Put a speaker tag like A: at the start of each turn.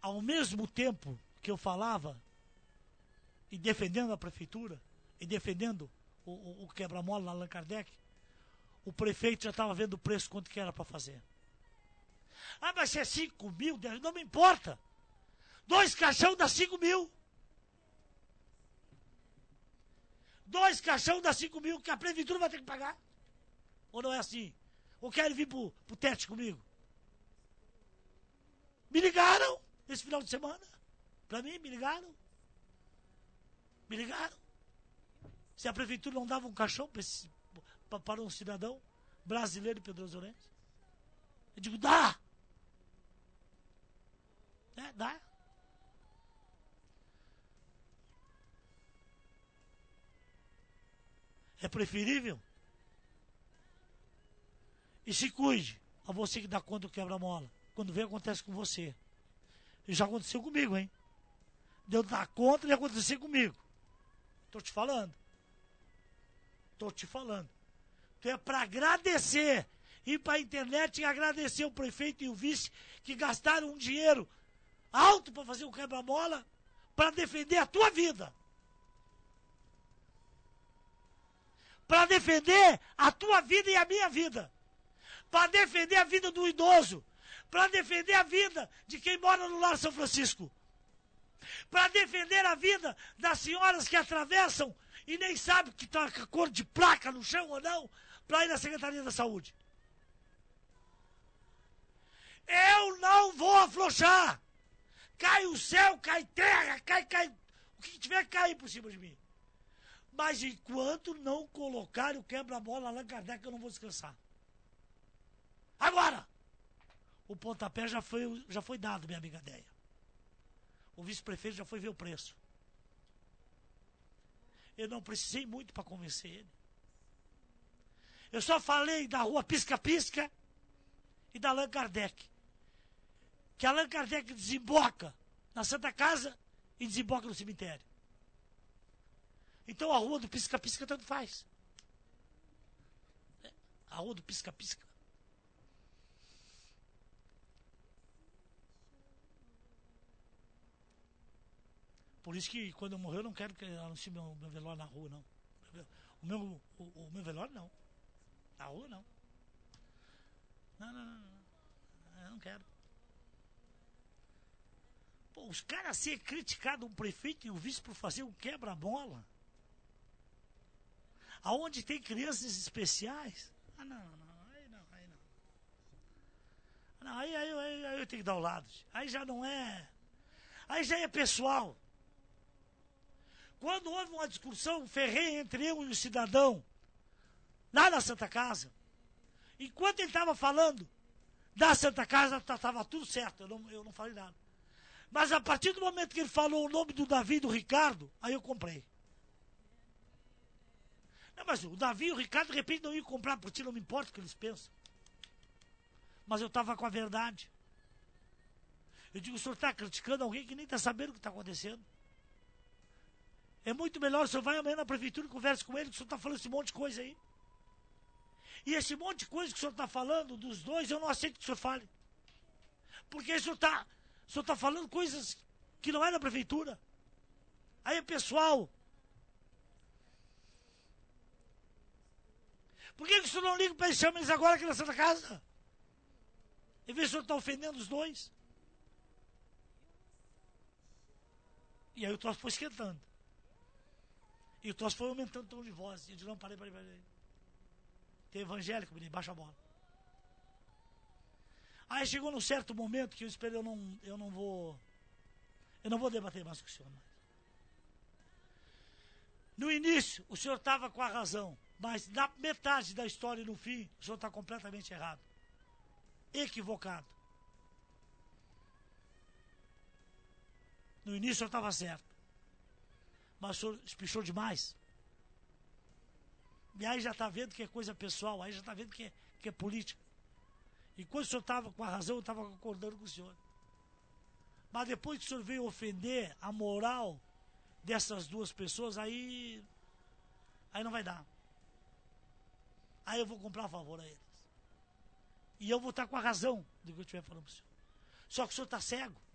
A: ao mesmo tempo que eu falava, e defendendo a prefeitura, e defendendo o quebra-mola na Allan Kardec, o prefeito já estava vendo o preço, quanto que era para fazer. Ah, mas se é 5 mil, não me importa. 2 caixão dá 5 mil. 2 caixão dá 5 mil, que a prefeitura vai ter que pagar. Ou não é assim? Ou querem vir pro teste comigo? Me ligaram esse final de semana. Pra mim, me ligaram. Me ligaram. Se a prefeitura não dava um caixão para um cidadão brasileiro e pedrosolense. Eu digo, dá. Dá. É preferível. E se cuide, a você que dá conta do quebra-mola. Quando vem, acontece com você. E já aconteceu comigo, hein? Deu dar conta e acontecer comigo. Tô te falando. Então é para agradecer. Ir para a internet e agradecer o prefeito e o vice que gastaram um dinheiro alto para fazer um quebra-mola para defender a tua vida. Para defender a tua vida e a minha vida. Para defender a vida do idoso. Para defender a vida de quem mora no Lar São Francisco. Para defender a vida das senhoras que atravessam e nem sabem que está com a cor de placa no chão ou não, para ir na Secretaria da Saúde. Eu não vou afrouxar. Cai o céu, cai terra, cai o que tiver que cair por cima de mim. Mas enquanto não colocarem o quebra-mola Allan Kardec, eu não vou descansar. Agora! O pontapé já foi dado, minha amiga Deia. O vice-prefeito já foi ver o preço. Eu não precisei muito para convencer ele. Eu só falei da rua Pisca-Pisca e da Allan Kardec. Que Allan Kardec desemboca na Santa Casa e desemboca no cemitério. Então a rua do Pisca-Pisca tanto faz. A rua do Pisca-Pisca. Por isso que quando eu morrer eu não quero que anuncie meu velório na rua, não. O meu velório não. Na rua não. Não. Eu não quero. Pô, os caras ser criticados, um prefeito e um vice por fazer um quebra-mola. Aonde tem crianças especiais. Não. Aí eu tenho que dar o lado. Aí já não é. Aí já é pessoal. Quando houve uma discussão ferrenha entre eu e o cidadão, lá na Santa Casa, enquanto ele estava falando da Santa Casa, estava tudo certo, eu não falei nada. Mas a partir do momento que ele falou o nome do Davi e do Ricardo, aí eu comprei. Não, mas o Davi e o Ricardo, de repente, não iam comprar por ti, não me importa o que eles pensam. Mas eu estava com a verdade. Eu digo, o senhor está criticando alguém que nem está sabendo o que está acontecendo. É muito melhor o senhor vai amanhã na prefeitura e converse com ele, que o senhor está falando esse monte de coisa aí. E esse monte de coisa que o senhor está falando dos dois, eu não aceito que o senhor fale. Porque o senhor está falando coisas que não é da prefeitura. Aí é pessoal. Por que o senhor não liga para eles, chama eles agora aqui na Santa Casa? Em vez de o senhor estar ofendendo os dois. E aí o troço foi esquentando. E o troço foi aumentando o tom de voz. E eu disse, não, parei. Tem evangélico, menino, baixa a bola. Aí chegou num certo momento que eu esperei, eu não vou debater mais com o senhor. No início, o senhor estava com a razão. Mas na metade da história e no fim, o senhor está completamente errado. Equivocado. No início o senhor estava certo. Mas o senhor espichou demais. E aí já está vendo que é coisa pessoal, aí já está vendo que é política. E quando o senhor estava com a razão, eu estava concordando com o senhor. Mas depois que o senhor veio ofender a moral dessas duas pessoas, aí não vai dar. Aí eu vou comprar a favor a eles. E eu vou estar com a razão do que eu estiver falando para o senhor. Só que o senhor está cego.